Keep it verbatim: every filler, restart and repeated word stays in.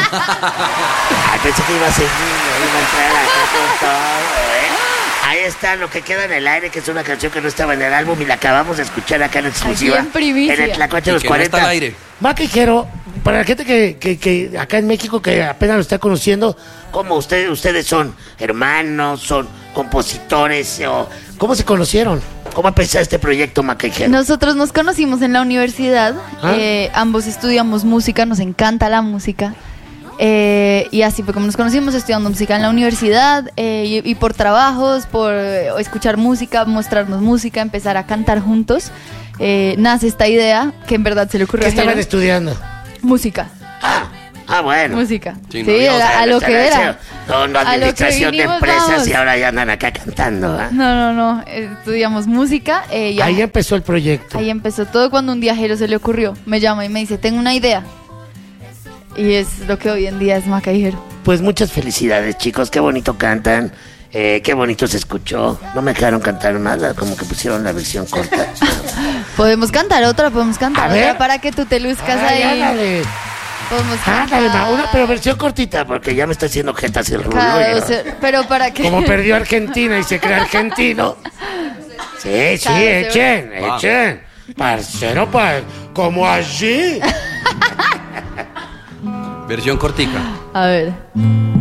Ay, pensé que iba a seguir, iba a entrar acá con todo, ¿eh? Ahí está Lo que queda en el aire, que es una canción que no estaba en el álbum y la acabamos de escuchar acá en exclusiva. Aquí en primicia. En el Tlacuache de los Y que no cuarenta. está al aire. Maquijero, para la gente que, que, que acá en México que apenas lo está conociendo, ¿cómo ustedes, ustedes son hermanos, son compositores? O, ¿cómo se conocieron? ¿Cómo empezó este proyecto, Maquijero? Nosotros nos conocimos en la universidad, ¿Ah? eh, ambos estudiamos música, nos encanta la música. Eh, y así fue como nos conocimos, estudiando música en la universidad, eh, y, y por trabajos, por eh, escuchar música, mostrarnos música, empezar a cantar juntos. Eh, nace esta idea que en verdad se le ocurrió ¿Qué a Jero. estaban estudiando? Música, Ah, ah bueno. música. Sí, Sí, no había- a, O sea, a lo están que era. haciendo- No, no, A lo que administración de vinimos, empresas vamos. y ahora ya andan acá cantando, ¿ah? No, no, no, eh, estudiamos música. Eh, y Ahí empezó el proyecto. Ahí empezó todo cuando un día a Jero se le ocurrió. Me llama y me dice, tengo una idea. Y es lo que hoy en día es Maca y Jero. Pues muchas felicidades, chicos. Qué bonito cantan. Eh, qué bonito se escuchó. No me dejaron cantar nada, como que pusieron la versión corta. Podemos cantar otra, podemos cantar A ver. otra para que tú te luzcas Ay, ahí. ándale. Podemos Ándale, cantar. ma, una pero versión cortita, porque ya me está haciendo jetas el rulo. Cada y no- dos- pero para que... Como perdió Argentina y se cree argentino. Sí, sí, Cada dos- echen, Vamos. echen. Parcero, pa, como allí. Versión cortica. A ver.